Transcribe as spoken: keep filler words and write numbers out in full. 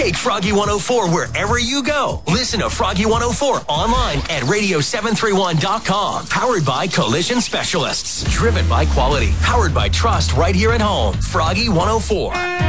Take Froggy one oh four wherever you go. Listen to Froggy one oh four online at radio seven thirty-one dot com. Powered by Collision Specialists. Driven by quality. Powered by trust right here at home. Froggy one oh four.